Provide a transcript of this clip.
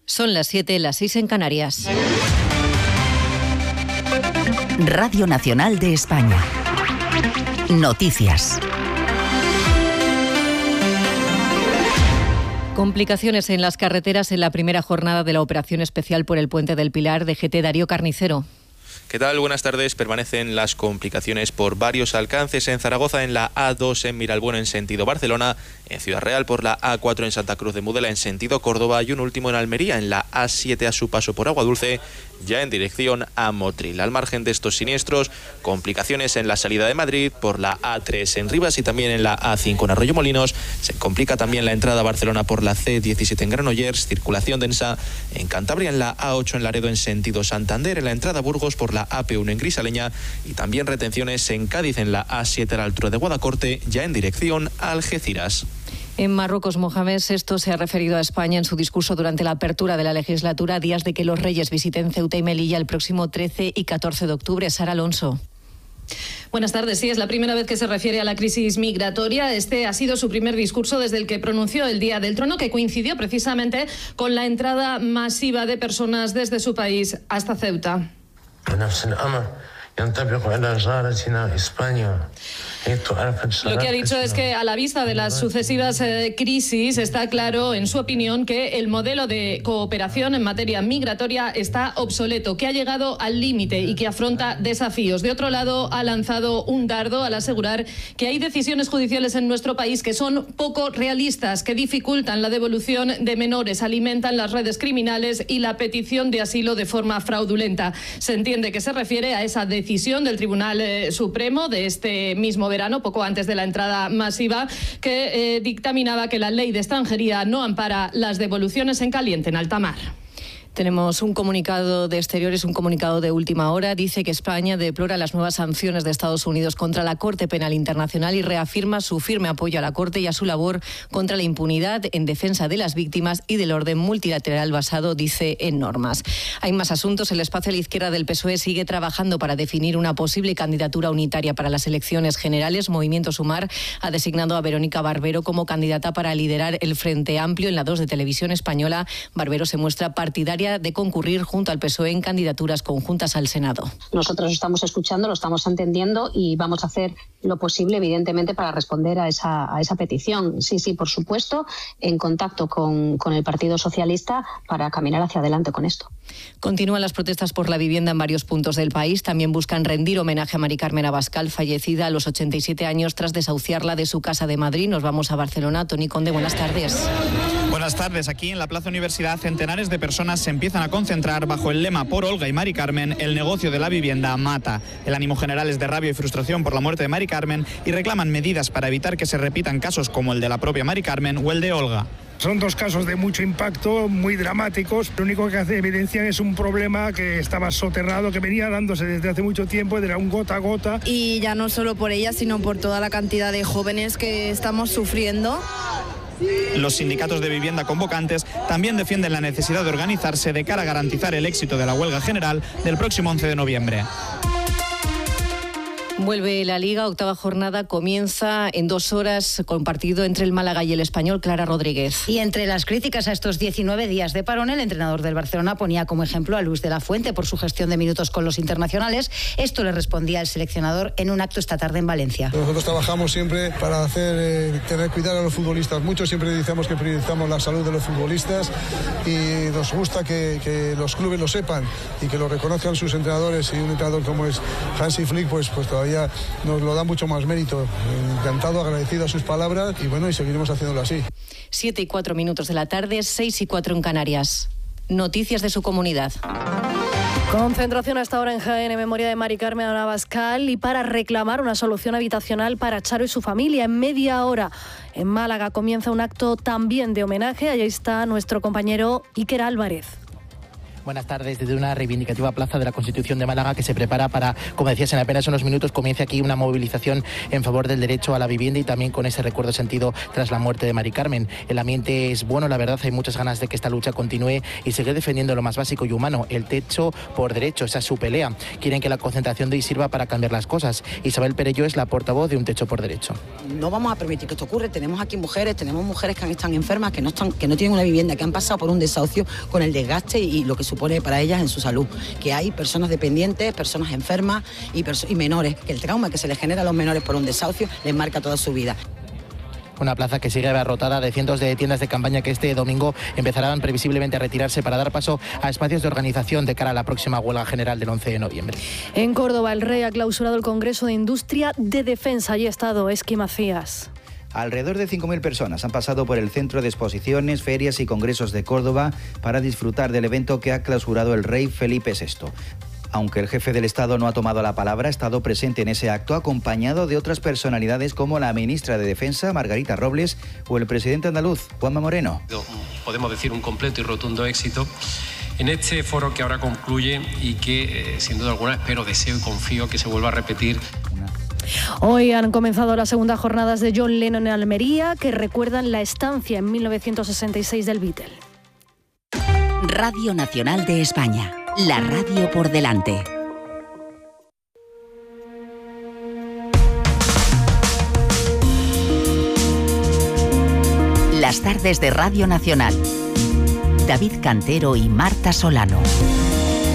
Son las 7, las 6 en Canarias. Radio Nacional de España. Noticias. Complicaciones en las carreteras en la primera jornada de la operación especial por el Puente del Pilar. DGT, Darío Carnicero. ¿Qué tal? Buenas tardes. Permanecen las complicaciones por varios alcances en Zaragoza, en la A2 en Miralbueno en sentido Barcelona, en Ciudad Real por la A4 en Santa Cruz de Mudela en sentido Córdoba y un último en Almería en la A7 a su paso por Aguadulce, ya en dirección a Motril. Al margen de estos siniestros, complicaciones en la salida de Madrid por la A3 en Rivas y también en la A5 en Arroyomolinos. Se complica también la entrada a Barcelona por la C17 en Granollers, circulación densa en Cantabria en la A8 en Laredo en sentido Santander, en la entrada a Burgos por la AP1 en Grisaleña y también retenciones en Cádiz en la A7 a la altura de Guadacorte, ya en dirección a Algeciras. En Marruecos, Mohamed VI se ha referido a España en su discurso durante la apertura de la legislatura, a días de que los reyes visiten Ceuta y Melilla el próximo 13 y 14 de octubre. Sara Alonso. Buenas tardes. Sí, es la primera vez que se refiere a la crisis migratoria. Este ha sido su primer discurso desde el que pronunció el Día del Trono, que coincidió precisamente con la entrada masiva de personas desde su país hasta Ceuta. Lo que ha dicho es que a la vista de las sucesivas crisis está claro, en su opinión, que el modelo de cooperación en materia migratoria está obsoleto, que ha llegado al límite y que afronta desafíos. De otro lado, ha lanzado un dardo al asegurar que hay decisiones judiciales en nuestro país que son poco realistas, que dificultan la devolución de menores, alimentan las redes criminales y la petición de asilo de forma fraudulenta. Se entiende que se refiere a esa decisión del Tribunal Supremo de este mismo verano, poco antes de la entrada masiva, que dictaminaba que la ley de extranjería no ampara las devoluciones en caliente en alta mar. Tenemos un comunicado de Exteriores, un comunicado de última hora. Dice que España deplora las nuevas sanciones de Estados Unidos contra la Corte Penal Internacional y reafirma su firme apoyo a la Corte y a su labor contra la impunidad en defensa de las víctimas y del orden multilateral basado, dice, en normas. Hay más asuntos. El espacio a la izquierda del PSOE sigue trabajando para definir una posible candidatura unitaria para las elecciones generales. Movimiento Sumar ha designado a Verónica Barbero como candidata para liderar el Frente Amplio. En la 2 de Televisión Española, Barbero se muestra partidaria de concurrir junto al PSOE en candidaturas conjuntas al Senado. Nosotros estamos escuchando, lo estamos entendiendo y vamos a hacer lo posible, evidentemente, para responder a esa petición. Sí, por supuesto, en contacto con el Partido Socialista para caminar hacia adelante con esto. Continúan las protestas por la vivienda en varios puntos del país. También buscan rendir homenaje a Mari Carmen Abascal, fallecida a los 87 años tras desahuciarla de su casa de Madrid. Nos vamos a Barcelona. Toni Conde, buenas tardes. Buenas tardes. Aquí en la Plaza Universidad, centenares de personas se empiezan a concentrar bajo el lema "Por Olga y Mari Carmen, el negocio de la vivienda mata". El ánimo general es de rabia y frustración por la muerte de Mari Carmen y reclaman medidas para evitar que se repitan casos como el de la propia Mari Carmen o el de Olga. Son dos casos de mucho impacto, muy dramáticos. Lo único que evidencian es un problema que estaba soterrado, que venía dándose desde hace mucho tiempo, era un gota a gota. Y ya no solo por ella, sino por toda la cantidad de jóvenes que estamos sufriendo. Los sindicatos de vivienda convocantes también defienden la necesidad de organizarse de cara a garantizar el éxito de la huelga general del próximo 11 de noviembre. Vuelve la Liga, octava jornada, comienza en 2 horas con partido entre el Málaga y el Español. Clara Rodríguez. Y entre las críticas a estos 19 días de parón, el entrenador del Barcelona ponía como ejemplo a Luis de la Fuente por su gestión de minutos con los internacionales. Esto le respondía el seleccionador en un acto esta tarde en Valencia. Nosotros trabajamos siempre para tener cuidado a los futbolistas. Muchos siempre decimos que priorizamos la salud de los futbolistas y nos gusta que los clubes lo sepan y que lo reconozcan sus entrenadores. Y un entrenador como es Hansi Flick, pues todavía nos lo da mucho más mérito. Encantado, agradecido a sus palabras y bueno, y seguiremos haciéndolo así. 7:04 de la tarde, 6:04 en Canarias. Noticias de su comunidad. Concentración hasta ahora en Jaén en memoria de Mari Carmen Abascal y para reclamar una solución habitacional para Charo y su familia. En media hora en Málaga comienza un acto también de homenaje. Allí está nuestro compañero Iker Álvarez. Buenas tardes. Desde una reivindicativa plaza de la Constitución de Málaga que se prepara para, como decías, en apenas unos minutos comience aquí una movilización en favor del derecho a la vivienda y también con ese recuerdo sentido tras la muerte de Mari Carmen. El ambiente es bueno, la verdad, hay muchas ganas de que esta lucha continúe y seguir defendiendo lo más básico y humano, el techo por derecho. Esa es su pelea. Quieren que la concentración de hoy sirva para cambiar las cosas. Isabel Perello es la portavoz de Un Techo por Derecho. No vamos a permitir que esto ocurra. Tenemos aquí mujeres que están enfermas, que no tienen una vivienda, que han pasado por un desahucio con el desgaste y lo que supone para ellas en su salud, que hay personas dependientes, personas enfermas y menores, que el trauma que se les genera a los menores por un desahucio les marca toda su vida. Una plaza que sigue abarrotada de cientos de tiendas de campaña que este domingo empezarán previsiblemente a retirarse para dar paso a espacios de organización de cara a la próxima huelga general del 11 de noviembre. En Córdoba, el Rey ha clausurado el Congreso de Industria de Defensa y Estado. Esqui Macías. Alrededor de 5.000 personas han pasado por el Centro de Exposiciones, Ferias y Congresos de Córdoba para disfrutar del evento que ha clausurado el rey Felipe VI. Aunque el jefe del Estado no ha tomado la palabra, ha estado presente en ese acto acompañado de otras personalidades como la ministra de Defensa, Margarita Robles, o el presidente andaluz, Juanma Moreno. Podemos decir un completo y rotundo éxito en este foro que ahora concluye y que, sin duda alguna, espero, deseo y confío que se vuelva a repetir. Hoy han comenzado las segundas jornadas de John Lennon en Almería, que recuerdan la estancia en 1966 del Beatle. Radio Nacional de España, la radio por delante. Las tardes de Radio Nacional. David Cantero y Marta Solano.